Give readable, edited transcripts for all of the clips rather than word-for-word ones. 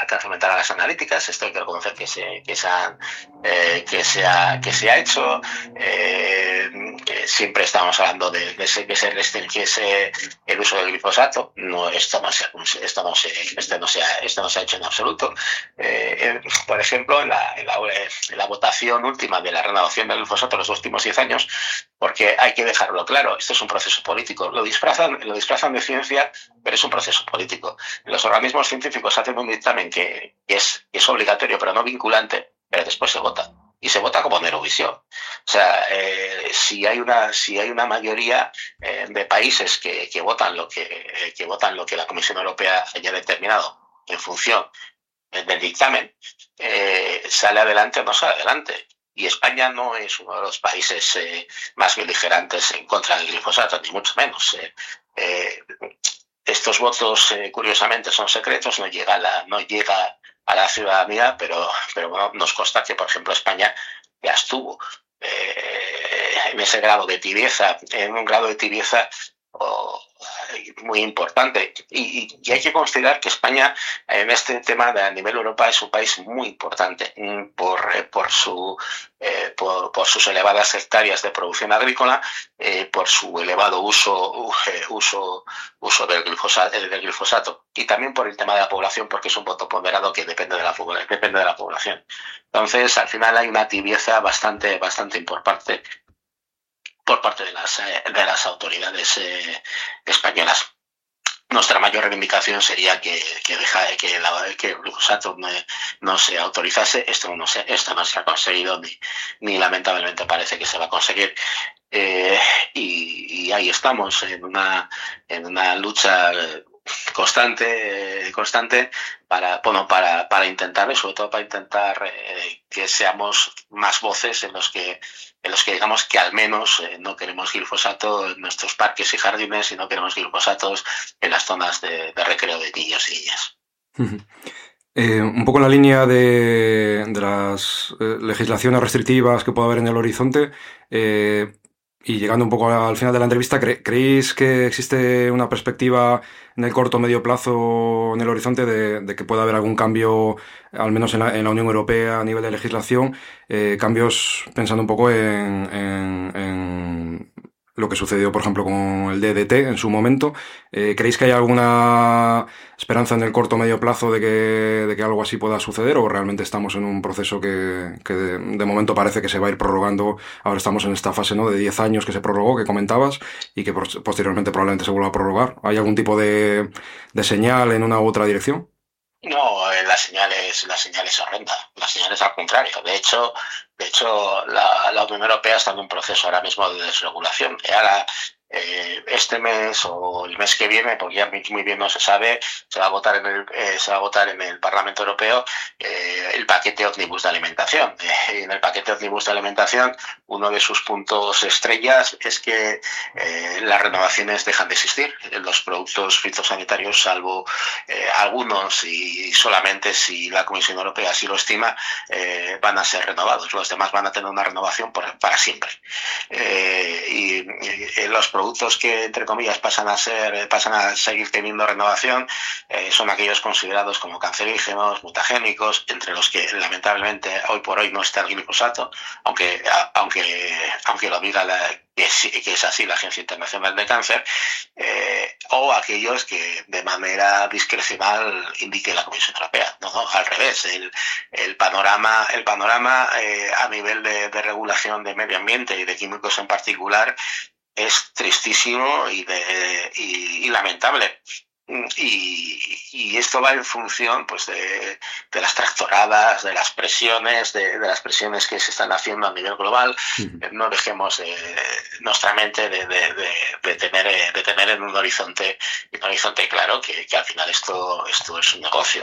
alcance aumentar a las analíticas. Esto hay que reconocer que se ha hecho. Siempre estamos hablando de que se restringiese el uso del glifosato. No, esto no se ha hecho en absoluto. Por ejemplo, en la votación última de la renovación del glifosato en los últimos 10 años, porque hay que dejarlo claro, esto es un proceso político. Lo disfrazan de ciencia, pero es un proceso político. Los organismos científicos hacen un dictamen que es obligatorio, pero no vinculante, pero después se vota. Y se vota como en Eurovisión. O sea, si hay una mayoría de países que votan lo que la Comisión Europea haya determinado en función del dictamen, sale adelante o no sale adelante. Y España no es uno de los países más beligerantes en contra del glifosato, ni mucho menos. Estos votos, curiosamente, son secretos, no llega a la ciudadanía, pero bueno, nos consta que, por ejemplo, España ya estuvo en ese grado de tibieza, en un grado de tibieza muy importante. Y hay que considerar que España, en este tema a nivel Europa, es un país muy importante por sus elevadas hectáreas de producción agrícola, por su elevado uso del glifosato, y también por el tema de la población, porque es un voto ponderado que depende de la población. Entonces, al final hay una tibieza bastante importante por parte de las autoridades españolas. Nuestra mayor reivindicación sería que el glifosato no se autorizase. Esto no se ha conseguido, ni lamentablemente parece que se va a conseguir. Y ahí estamos en una lucha constante para intentar, sobre todo para intentar que seamos más voces en los que digamos que al menos no queremos glifosato en nuestros parques y jardines, y no queremos glifosatos en las zonas de recreo de niños y niñas. Un poco en la línea de las legislaciones restrictivas que puede haber en el horizonte, y llegando un poco al final de la entrevista, ¿creéis que existe una perspectiva en el corto o medio plazo en el horizonte de que pueda haber algún cambio, al menos en la Unión Europea a nivel de legislación? Cambios pensando un poco en lo que sucedió, por ejemplo, con el DDT en su momento. ¿Creéis que hay alguna esperanza en el corto o medio plazo de que algo así pueda suceder, o realmente estamos en un proceso que de momento parece que se va a ir prorrogando? Ahora estamos en esta fase, ¿no?, de 10 años que se prorrogó, que comentabas, y que posteriormente probablemente se vuelva a prorrogar. ¿Hay algún tipo de señal en una u otra dirección? No, la señal es horrenda. La señal es al contrario. De hecho, la Unión Europea está en un proceso ahora mismo de desregulación. Y ahora, este mes o el mes que viene, porque ya muy bien no se sabe, se va a votar en el Parlamento Europeo el paquete Omnibus de alimentación. En el paquete Omnibus de alimentación, uno de sus puntos estrellas es que las renovaciones dejan de existir. Los productos fitosanitarios, salvo algunos, y solamente si la Comisión Europea así lo estima, van a ser renovados. Los demás van a tener una renovación para siempre. Y los productos que, entre comillas, pasan a seguir teniendo renovación son aquellos considerados como cancerígenos, mutagénicos, entre los que lamentablemente hoy por hoy no está el glifosato, aunque lo diga que es así la Agencia Internacional de Cáncer, o aquellos que de manera discrecional indique la Comisión Europea. No, al revés. El panorama a nivel de regulación de medio ambiente y de químicos en particular es tristísimo y lamentable. Y esto va en función, pues, de las tractoradas, de las presiones, de las presiones que se están haciendo a nivel global. No dejemos nuestra mente de tener en un horizonte claro que al final esto es un negocio.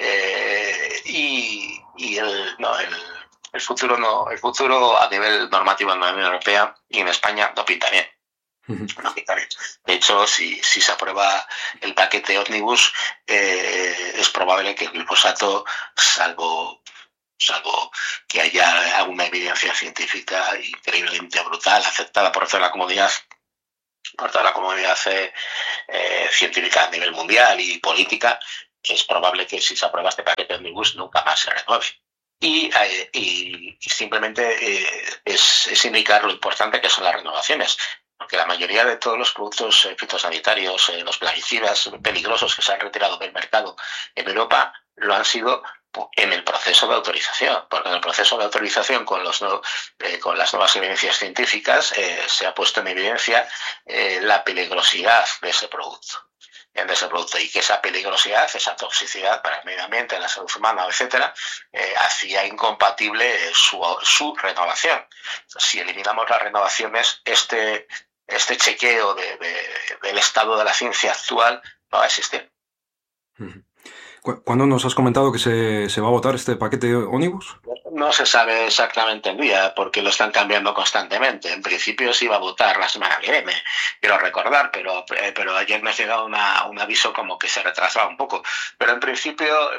El futuro a nivel normativo en la Unión Europea y en España no pinta bien. No pinta bien. De hecho, si se aprueba el paquete Omnibus, es probable que el glifosato, salvo que haya alguna evidencia científica increíblemente brutal, aceptada por toda la comunidad científica a nivel mundial y política, es probable que si se aprueba este paquete Omnibus nunca más se renueve. Y simplemente es indicar lo importante que son las renovaciones, porque la mayoría de todos los productos fitosanitarios, los plaguicidas peligrosos que se han retirado del mercado en Europa, lo han sido en el proceso de autorización, porque en el proceso de autorización con las nuevas evidencias científicas se ha puesto en evidencia la peligrosidad de ese producto. Y que esa peligrosidad, esa toxicidad para el medio ambiente, la salud humana, etcétera, hacía incompatible su renovación. Si eliminamos las renovaciones, este chequeo del estado de la ciencia actual no va a existir. ¿Cuándo nos has comentado que se va a votar este paquete Omnibus? No se sabe exactamente el día, porque lo están cambiando constantemente. En principio se iba a votar la semana que viene, quiero recordar, pero ayer me ha llegado un aviso como que se retrasaba un poco. Pero en principio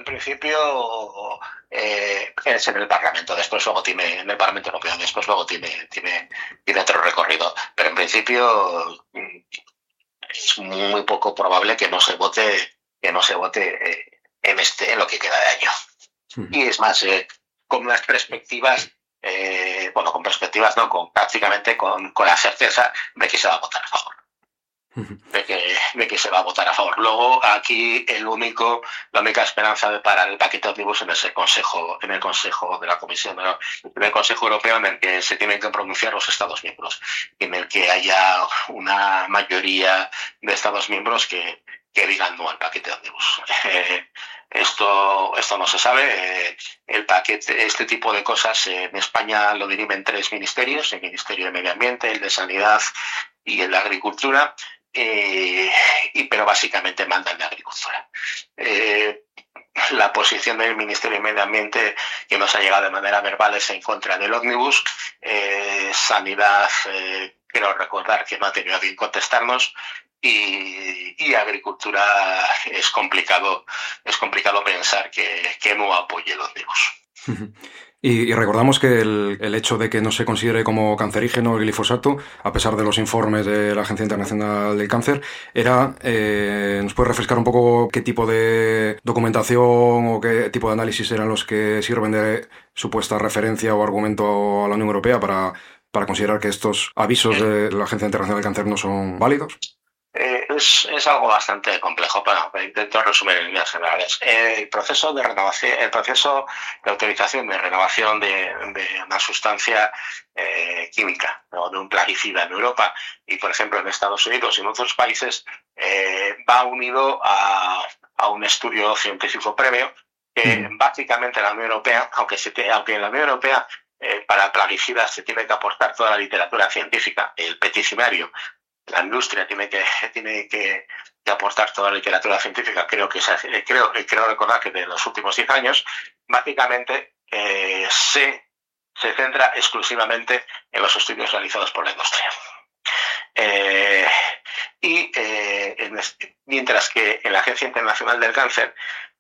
es en el Parlamento, después luego tiene, en el Parlamento Europeo, después luego tiene otro recorrido. Pero en principio es muy poco probable que no se vote en lo que queda de año. Y es más, con unas perspectivas, prácticamente con la certeza de que se va a votar a favor. De que se va a votar a favor. Luego, aquí la única esperanza para el paquete Omnibus en el Consejo de la Comisión, en el Consejo Europeo, en el que se tienen que pronunciar los Estados miembros, en el que haya una mayoría de Estados miembros que digan no al paquete Omnibus. Esto no se sabe. El paquete, este tipo de cosas en España lo dirimen 3 ministerios: el Ministerio de Medio Ambiente, el de Sanidad y el de Agricultura, pero básicamente manda el de Agricultura. La posición del Ministerio de Medio Ambiente, que nos ha llegado de manera verbal, es en contra del Omnibus. Sanidad, quiero recordar que no ha tenido a bien contestarnos. Y Agricultura es complicado pensar que no apoye los Omnibus. Y recordamos que el hecho de que no se considere como cancerígeno el glifosato, a pesar de los informes de la Agencia Internacional del Cáncer, ¿nos puede refrescar un poco qué tipo de documentación o qué tipo de análisis eran los que sirven de supuesta referencia o argumento a la Unión Europea para considerar que estos avisos de la Agencia Internacional del Cáncer no son válidos? Es algo bastante complejo, pero intento resumir en líneas generales. El proceso de autorización de renovación de una sustancia química o de un plaguicida en Europa y, por ejemplo, en Estados Unidos y en otros países, va unido a un estudio científico previo que básicamente la Unión Europea, aunque en la Unión Europea para plaguicidas se tiene que aportar toda la literatura científica, el peticionario, la industria tiene que aportar toda la literatura científica. Creo recordar que de los últimos 10 años, básicamente se centra exclusivamente en los estudios realizados por la industria. Mientras que en la Agencia Internacional del Cáncer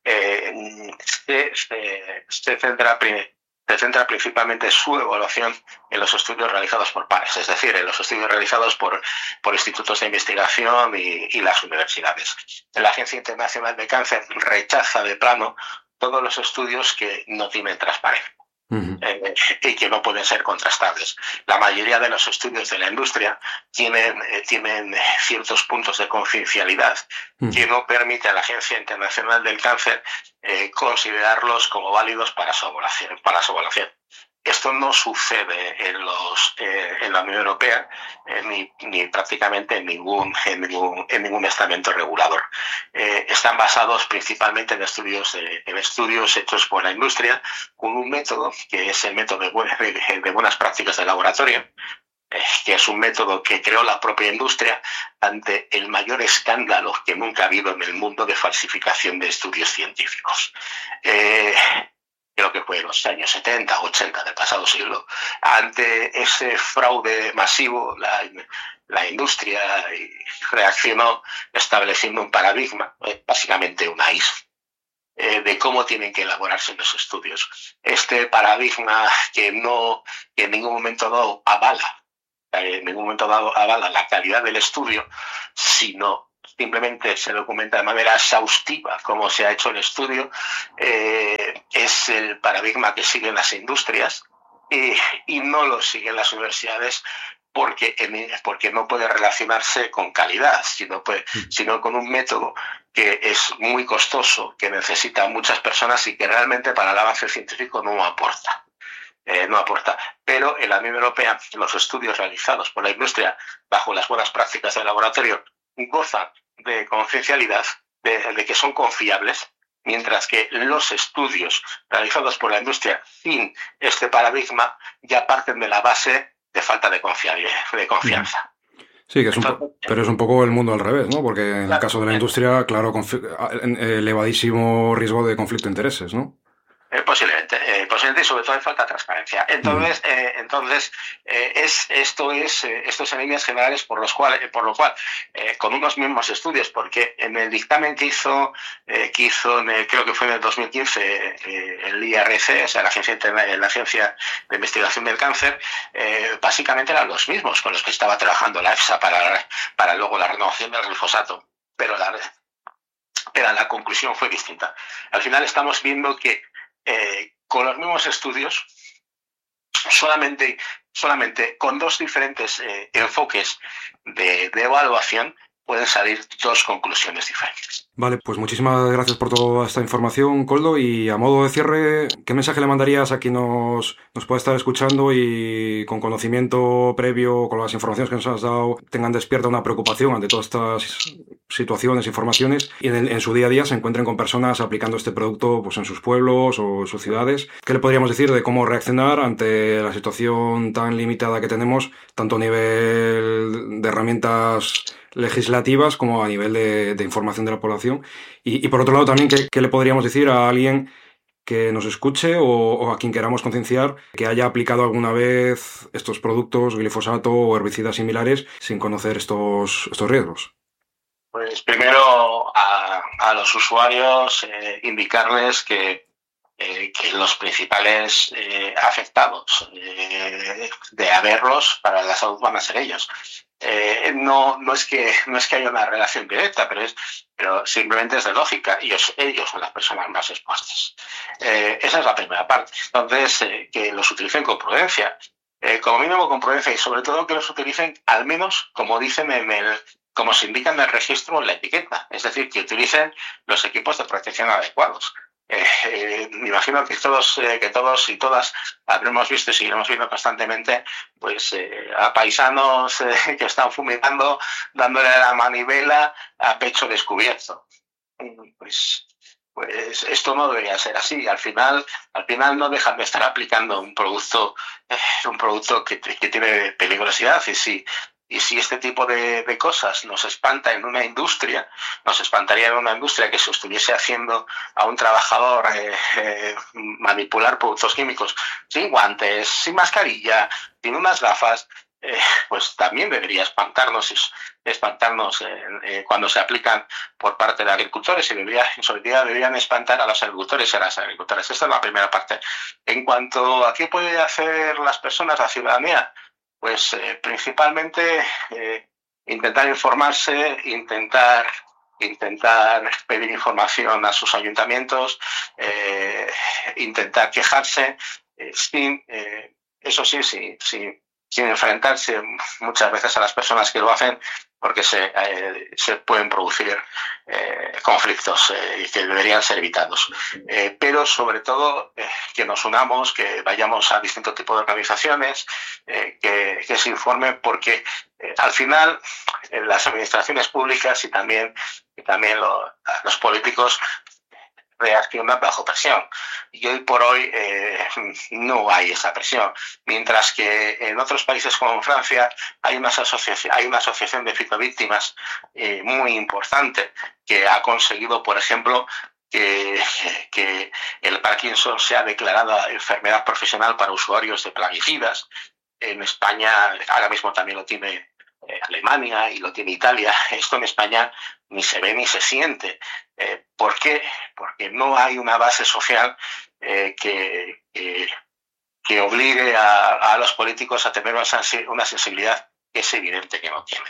se centra principalmente su evaluación en los estudios realizados por pares, es decir, en los estudios realizados por institutos de investigación y las universidades. La Agencia Internacional de Cáncer rechaza de plano todos los estudios que no tienen transparencia. Y que no pueden ser contrastables. La mayoría de los estudios de la industria tienen ciertos puntos de confidencialidad que no permite a la Agencia Internacional del Cáncer considerarlos como válidos para su evaluación. Esto no sucede en la Unión Europea ni prácticamente en ningún estamento regulador. Están basados principalmente en estudios hechos por la industria con un método que es el método de buenas prácticas de laboratorio, que es un método que creó la propia industria ante el mayor escándalo que nunca ha habido en el mundo de falsificación de estudios científicos. Creo que fue en los años 70 o 80 del pasado siglo. Ante ese fraude masivo, la industria reaccionó estableciendo un paradigma, básicamente una ISO, de cómo tienen que elaborarse los estudios. Este paradigma que en ningún momento dado avala la calidad del estudio, sino simplemente se documenta de manera exhaustiva cómo se ha hecho el estudio, es el paradigma que siguen las industrias y no lo siguen las universidades porque no puede relacionarse con calidad, sino con un método que es muy costoso, que necesita muchas personas y que realmente para el avance científico no aporta. Pero en la Unión Europea los estudios realizados por la industria bajo las buenas prácticas del laboratorio gozan de confidencialidad, de que son confiables, mientras que los estudios realizados por la industria sin este paradigma ya parten de la base de falta de confianza. Sí, pero es un poco el mundo al revés, ¿no? Porque en el caso de la industria, claro, elevadísimo riesgo de conflicto de intereses, ¿no? Posiblemente y sobre todo hay falta de transparencia. Entonces, esto es en líneas generales por lo cual con unos mismos estudios, porque en el dictamen que hizo creo que fue en el 2015 el IRC, o sea, la Agencia de Investigación del Cáncer, básicamente eran los mismos con los que estaba trabajando la EFSA para luego la renovación del glifosato, pero la conclusión fue distinta. Al final estamos viendo que con los mismos estudios, solamente con dos diferentes enfoques de evaluación, pueden salir dos conclusiones diferentes. Vale, pues muchísimas gracias por toda esta información, Koldo, y a modo de cierre, ¿qué mensaje le mandarías a quien nos pueda estar escuchando y con conocimiento previo, con las informaciones que nos has dado, tengan despierta una preocupación ante todas estas situaciones, informaciones, y en su día a día se encuentren con personas aplicando este producto pues en sus pueblos o en sus ciudades? ¿Qué le podríamos decir de cómo reaccionar ante la situación tan limitada que tenemos, tanto a nivel de herramientas legislativas como a nivel de información de la población? Y por otro lado también, ¿qué le podríamos decir a alguien que nos escuche o a quien queramos concienciar que haya aplicado alguna vez estos productos, glifosato o herbicidas similares, sin conocer estos riesgos? Pues primero a los usuarios indicarles que los principales afectados de haberlos para la salud van a ser ellos. No es que haya una relación directa, pero simplemente es de lógica. Ellos son las personas más expuestas. Esa es la primera parte. Entonces, que los utilicen con prudencia. Como mínimo con prudencia, y sobre todo que los utilicen al menos como dicen como se indica en el registro o en la etiqueta. Es decir, que utilicen los equipos de protección adecuados. Me imagino que todos y todas habremos visto y seguiremos viendo constantemente pues a paisanos que están fumigando, dándole la manivela a pecho descubierto. Pues esto no debería ser así. Al final no dejan de estar aplicando un producto que tiene peligrosidad, y si este tipo de cosas nos espanta en una industria, nos espantaría en una industria que se estuviese haciendo a un trabajador manipular productos químicos sin guantes, sin mascarilla, sin unas gafas, pues también debería espantarnos cuando se aplican por parte de agricultores, y sobre todo deberían espantar a los agricultores y a las agricultoras. Esta es la primera parte. En cuanto a qué puede hacer las personas, la ciudadanía, pues principalmente intentar informarse, intentar pedir información a sus ayuntamientos, intentar quejarse, eso sí, sin enfrentarse muchas veces a las personas que lo hacen, porque se pueden producir conflictos que deberían ser evitados. Pero sobre todo que nos unamos, que vayamos a distintos tipos de organizaciones, que se informen, porque al final las administraciones públicas y también los políticos reaccionan bajo presión, y hoy por hoy no hay esa presión, mientras que en otros países como en Francia hay una asociación de fitovíctimas muy importante, que ha conseguido, por ejemplo, que el Parkinson sea declarada enfermedad profesional para usuarios de plaguicidas. En España ahora mismo también lo tiene Alemania y lo tiene Italia. Esto en España ni se ve ni se siente. ¿Por qué? Porque no hay una base social que obligue a los políticos a tener una sensibilidad es evidente que no tiene.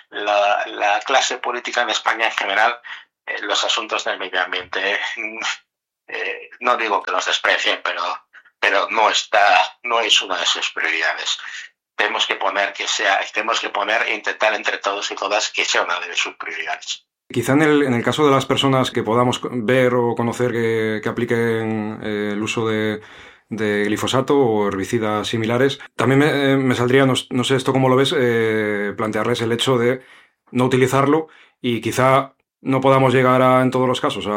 La clase política en España en general, los asuntos del medio ambiente, no digo que los desprecien, pero no es una de sus prioridades. Tenemos que poner e intentar entre todos y todas que sea una de sus prioridades. Quizá en el caso de las personas que podamos ver o conocer que apliquen el uso de glifosato o herbicidas similares, también me saldría, no sé esto cómo lo ves, plantearles el hecho de no utilizarlo y quizá no podamos llegar en todos los casos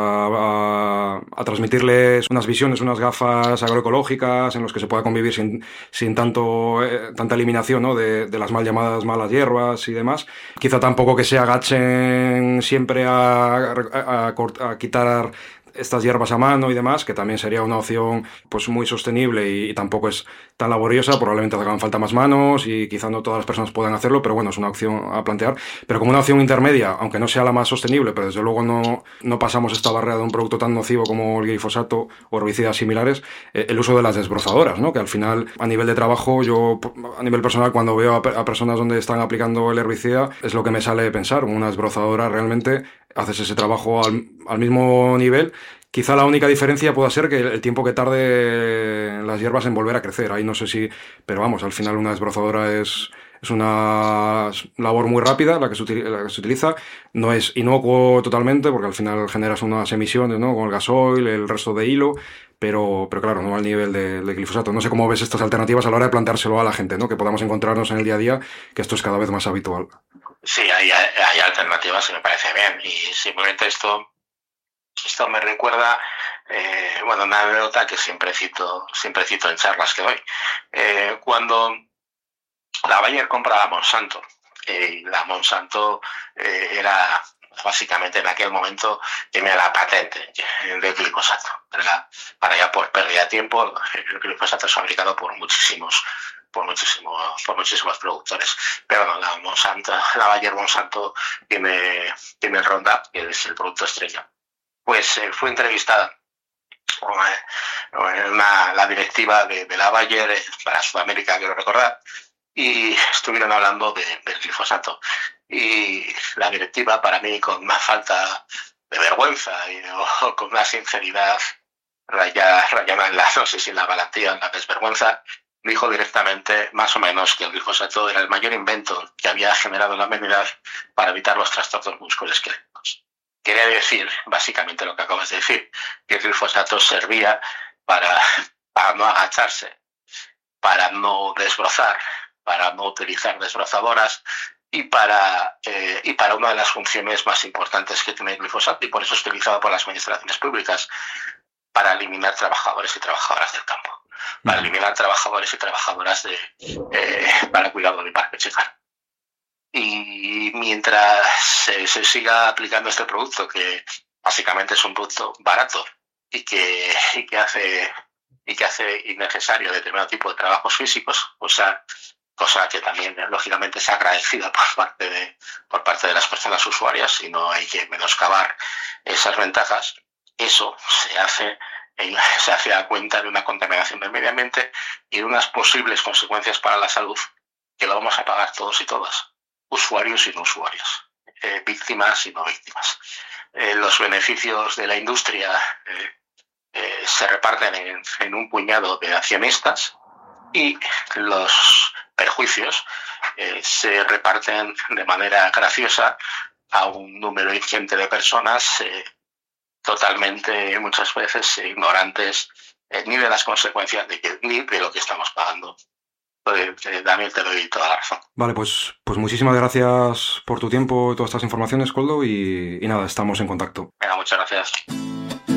a transmitirles unas visiones, unas gafas agroecológicas en los que se pueda convivir sin tanta eliminación, ¿no? de las mal llamadas malas hierbas y demás. Quizá tampoco que se agachen siempre a quitar estas hierbas a mano y demás, que también sería una opción pues muy sostenible y tampoco es tan laboriosa, probablemente hagan falta más manos y quizá no todas las personas puedan hacerlo, pero bueno, es una opción a plantear. Pero como una opción intermedia, aunque no sea la más sostenible, pero desde luego no pasamos esta barrera de un producto tan nocivo como el glifosato o herbicidas similares, el uso de las desbrozadoras, ¿no? Que al final, a nivel de trabajo, yo a nivel personal, cuando veo a personas donde están aplicando el herbicida, es lo que me sale pensar, una desbrozadora realmente haces ese trabajo al mismo nivel. Quizá la única diferencia pueda ser que el tiempo que tarde las hierbas en volver a crecer. Ahí no sé si... Pero vamos, al final una desbrozadora es una labor muy rápida la que se utiliza. No es inocuo totalmente porque al final generas unas emisiones, ¿no? Con el gasoil, el resto de hilo. Pero claro, no al nivel de glifosato. No sé cómo ves estas alternativas a la hora de planteárselo a la gente, ¿no? Que podamos encontrarnos en el día a día, que esto es cada vez más habitual. Sí, hay alternativas y me parece bien. Y simplemente esto me recuerda, una anécdota que siempre cito en charlas que doy. Cuando la Bayer compra a Monsanto, la Monsanto era básicamente en aquel momento tenía la patente del glifosato. Para ya por pérdida de tiempo, el glifosato es fabricado por muchísimos productores. Pero no, la Bayer Monsanto tiene el Roundup, que es el producto estrella. Pues fue entrevistada la directiva de la Bayer para Sudamérica, quiero recordar, y estuvieron hablando del glifosato. Y la directiva, para mí, con más falta de vergüenza o con una sinceridad rayada en no sé si en la valentía o en la desvergüenza, dijo directamente, más o menos, que el glifosato era el mayor invento que había generado la humanidad para evitar los trastornos musculoesqueléticos. Quería decir, básicamente lo que acabas de decir, que el glifosato servía para no agacharse, para no desbrozar, para no utilizar desbrozadoras y para una de las funciones más importantes que tiene el glifosato, y por eso es utilizado por las administraciones públicas, para eliminar trabajadores y trabajadoras del campo, para eliminar trabajadores y trabajadoras para el cuidado del parque chicar. Y mientras se siga aplicando este producto, que básicamente es un producto barato y que hace innecesario determinado tipo de trabajos físicos, cosa que también lógicamente es agradecida por parte de las personas usuarias, y no hay que menoscabar esas ventajas, eso se hace a cuenta de una contaminación del medio ambiente y de unas posibles consecuencias para la salud que lo vamos a pagar todos y todas, usuarios y no usuarios, víctimas y no víctimas. Los beneficios de la industria se reparten en un puñado de accionistas, y los perjuicios se reparten de manera graciosa a un número ingente de personas totalmente, muchas veces, ignorantes ni de las consecuencias ni de lo que estamos pagando. Daniel, te doy toda la razón. Vale, pues muchísimas gracias por tu tiempo y todas estas informaciones, Koldo, y nada, estamos en contacto. Venga, muchas gracias.